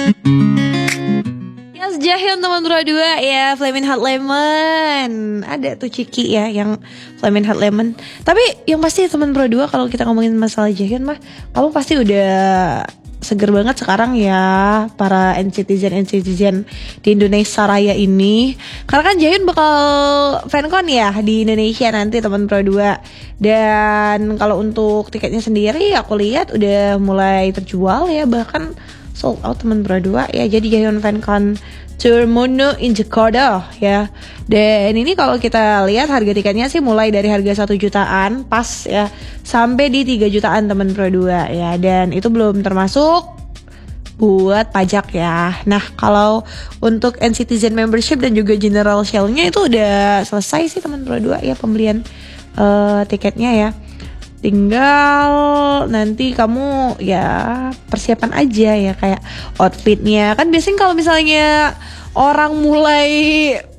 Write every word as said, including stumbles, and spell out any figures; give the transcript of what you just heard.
Yes, Jahyun teman Pro dua ya, Flamin' Hot Lemon. Ada tuh Ciki ya yang Flamin' Hot Lemon. Tapi yang pasti teman Pro dua kalau kita ngomongin masalah Jahyun mah, kamu pasti udah seger banget sekarang ya para netizen-netizen di Indonesia Raya ini. Karena kan Jahyun bakal fancon ya di Indonesia nanti teman Pro dua. Dan kalau untuk tiketnya sendiri aku lihat udah mulai terjual ya, bahkan sold out teman Pro dua ya. Jadi Jahyun fancon tour Mono in Jakarta ya. Dan ini kalau kita lihat harga tiketnya sih mulai dari harga satu jutaan pas ya sampai di tiga jutaan teman Pro dua ya. Dan itu belum termasuk buat pajak ya. Nah, kalau untuk N-Citizen membership dan juga general sale-nya itu udah selesai sih teman Pro dua ya pembelian uh, tiketnya ya. Tinggal nanti kamu ya persiapan aja ya, kayak outfitnya. Kan biasanya kalau misalnya orang mulai